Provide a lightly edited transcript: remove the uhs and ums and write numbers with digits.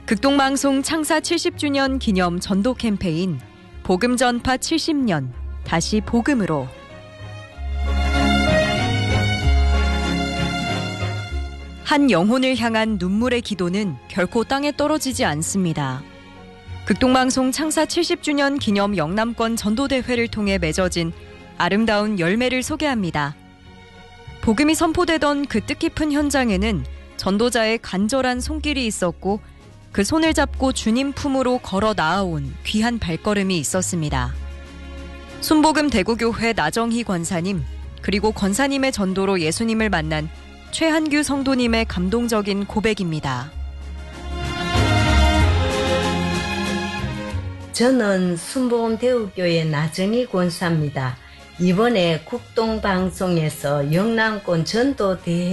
극동방송 창사 70주년 기념 전도 캠페인 복음 전파 70년 다시 복음으로. 한 영혼을 향한 눈물의 기도는 결코 땅에 떨어지지 않습니다. 극동방송 창사 70주년 기념 영남권 전도대회를 통해 맺어진 아름다운 열매를 소개합니다. 복음이 선포되던 그 뜻깊은 현장에는 전도자의 간절한 손길이 있었고 그 손을 잡고 주님 품으로 걸어 나아온 귀한 발걸음이 있었습니다. 순복음 대구교회 나정희 권사님, 그리고 권사님의 전도로 예수님을 만난 최한규 성도님의 감동적인 고백입니다. 저는 순복음 대구교회 나정희 권사입니다. 이번에 국동방송에서 영남권 전도대회